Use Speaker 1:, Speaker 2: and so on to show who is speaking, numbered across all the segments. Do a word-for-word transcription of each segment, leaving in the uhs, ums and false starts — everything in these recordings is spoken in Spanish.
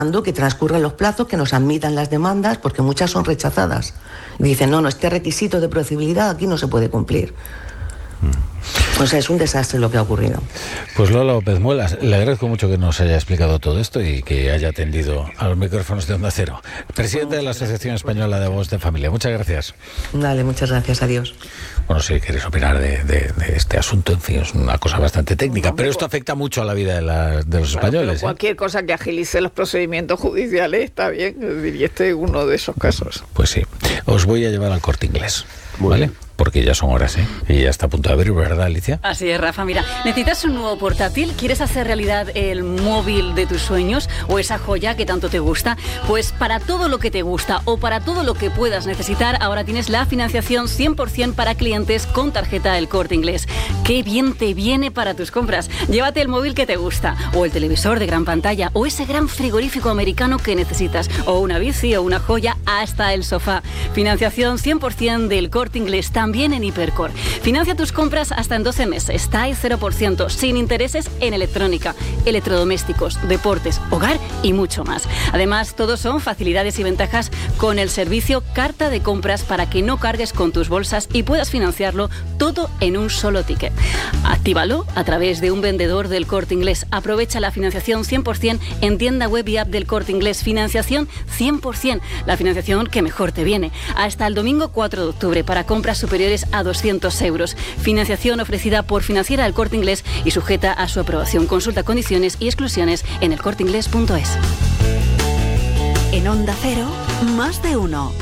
Speaker 1: que transcurran los plazos, que nos admitan las demandas, porque muchas son rechazadas. Y dicen, no, no, este requisito de procedibilidad aquí no se puede cumplir. O sea, es un desastre lo que ha ocurrido.
Speaker 2: Pues Lola López Muelas, le agradezco mucho que nos haya explicado todo esto y que haya atendido a los micrófonos de Onda Cero. Presidente de la Asociación Española de Abogados de Familia, muchas gracias.
Speaker 1: Dale, muchas gracias, adiós.
Speaker 2: Bueno, si queréis opinar de, de, de este asunto, en fin, es una cosa bastante técnica, pero esto afecta mucho a la vida de, la, de los
Speaker 3: bueno,
Speaker 2: españoles.
Speaker 3: Pero cualquier ¿eh? cosa que agilice los procedimientos judiciales está bien, y este es uno de esos casos.
Speaker 2: Pues sí, os voy a llevar al Corte Inglés,
Speaker 4: Muy
Speaker 2: ¿vale?
Speaker 4: bien.
Speaker 2: Porque ya son horas, ¿eh? Y ya está a punto de abrir, ¿verdad, Alicia?
Speaker 5: Así es, Rafa. Mira, ¿necesitas un nuevo portátil? ¿Quieres hacer realidad el móvil de tus sueños o esa joya que tanto te gusta? Pues para todo lo que te gusta o para todo lo que puedas necesitar, ahora tienes la financiación cien por ciento para clientes con tarjeta El Corte Inglés. ¡Qué bien te viene para tus compras! Llévate el móvil que te gusta, o el televisor de gran pantalla, o ese gran frigorífico americano que necesitas, o una bici o una joya, hasta el sofá. Financiación cien por ciento del Corte Inglés, también en Hipercor. Financia tus compras hasta en doce meses, T A E cero por ciento, sin intereses en electrónica, electrodomésticos, deportes, hogar y mucho más. Además, todos son facilidades y ventajas con el servicio Carta de Compras para que no cargues con tus bolsas y puedas financiarlo todo en un solo ticket. Actívalo a través de un vendedor del Corte Inglés. Aprovecha la financiación cien por ciento en tienda web y app del Corte Inglés. Financiación cien por ciento, la financiación que mejor te viene. Hasta el domingo cuatro de octubre para compras superiores a doscientos euros. Financiación ofrecida por Financiera El Corte Inglés y sujeta a su aprobación. Consulta condiciones y exclusiones en el corte inglés punto es.
Speaker 6: En Onda Cero, más de uno.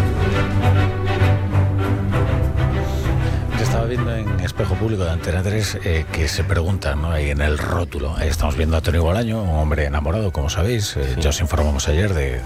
Speaker 2: Estaba viendo en Espejo Público de Antena tres eh, que se preguntan, ¿no? Ahí en el rótulo. Ahí estamos viendo a Tony Bolaño, un hombre enamorado, como sabéis. Eh, ya os informamos ayer de...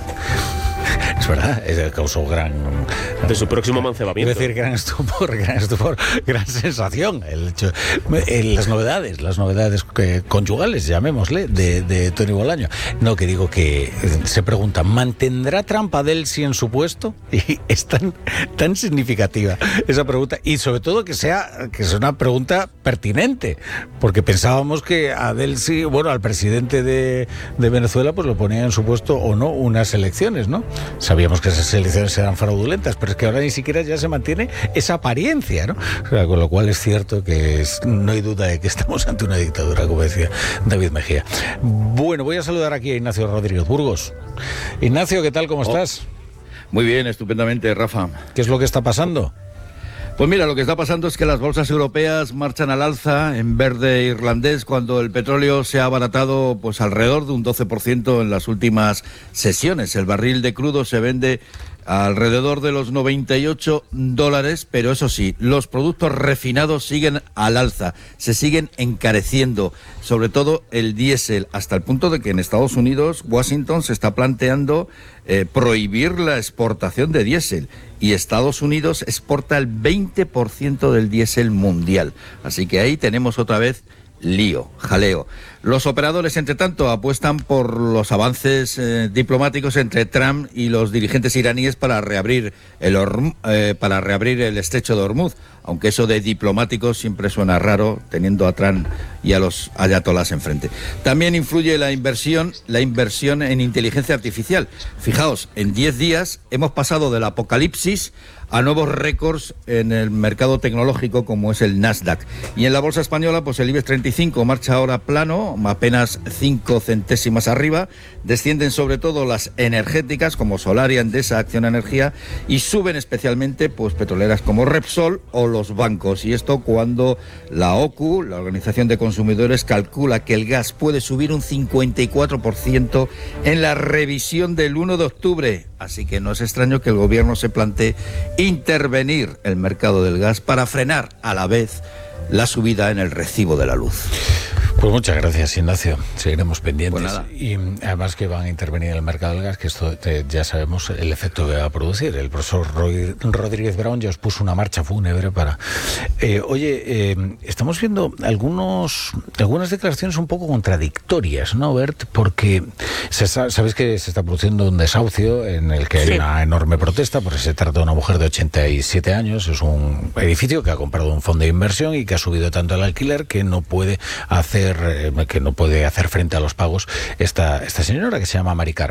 Speaker 2: Es verdad, es, causó gran...
Speaker 4: De su próximo mancebamiento.
Speaker 2: Quiero decir, gran estupor, gran estupor, gran sensación. El hecho, el, las novedades, las novedades que, conyugales, llamémosle, de, de Tony Bolaño. No, que digo que eh, se pregunta, ¿mantendrá Trump a Delcy en su puesto? Y es tan, tan significativa esa pregunta. Y sobre todo que sea, que sea una pregunta pertinente, porque pensábamos que a Delcy, bueno, al presidente de, de Venezuela, pues lo ponía en su puesto o no unas elecciones, ¿no? Sabíamos que esas elecciones eran fraudulentas, pero es que ahora ni siquiera ya se mantiene esa apariencia, ¿no? O sea, con lo cual es cierto que es, no hay duda de que estamos ante una dictadura, como decía David Mejía. Bueno, voy a saludar aquí a Ignacio Rodríguez Burgos. Ignacio, ¿qué tal? ¿Cómo oh. estás?
Speaker 7: Muy bien, estupendamente, Rafa.
Speaker 2: ¿Qué es lo que está pasando?
Speaker 7: Pues mira, lo que está pasando es que las bolsas europeas marchan al alza en verde irlandés cuando el petróleo se ha abaratado pues alrededor de un doce por ciento en las últimas sesiones. El barril de crudo se vende alrededor de los noventa y ocho dólares, pero eso sí, los productos refinados siguen al alza, se siguen encareciendo, sobre todo el diésel, hasta el punto de que en Estados Unidos, Washington se está planteando eh, prohibir la exportación de diésel, y Estados Unidos exporta el veinte por ciento del diésel mundial, así que ahí tenemos otra vez lío, jaleo. Los operadores, entre tanto, apuestan por los avances eh, diplomáticos entre Trump y los dirigentes iraníes para reabrir el Horm- eh, para reabrir el estrecho de Hormuz, aunque eso de diplomáticos siempre suena raro teniendo a Trump y a los ayatolás enfrente. También influye la inversión, la inversión en inteligencia artificial. Fijaos, en diez días hemos pasado del apocalipsis a nuevos récords en el mercado tecnológico como es el Nasdaq. Y en la bolsa española, pues el IBEX treinta y cinco marcha ahora plano, apenas cinco centésimas arriba. Descienden sobre todo las energéticas como Solaria, Endesa, Acciona Energía, y suben especialmente pues petroleras como Repsol o los bancos. Y esto cuando la O C U, la Organización de Consumidores, calcula que el gas puede subir un cincuenta y cuatro por ciento en la revisión del uno de octubre. Así que no es extraño que el gobierno se plantee intervenir el mercado del gas para frenar a la vez la subida en el recibo de la luz.
Speaker 2: Pues muchas gracias, Ignacio. Seguiremos pendientes.
Speaker 7: Pues
Speaker 2: y además que van a intervenir en el mercado del gas, que esto te, ya sabemos el efecto que va a producir. El profesor Roy, Rodríguez Brown ya os puso una marcha fúnebre para... Eh, oye, eh, estamos viendo algunos algunas declaraciones un poco contradictorias, ¿no, Bert? Porque se está, sabéis que se está produciendo un desahucio en el que hay sí. una enorme protesta, porque se trata de una mujer de ochenta y siete años. Es un edificio que ha comprado un fondo de inversión y que ha subido tanto el alquiler que no puede hacer poder, eh, que no puede hacer frente a los pagos esta, esta señora que se llama Mari Carmen.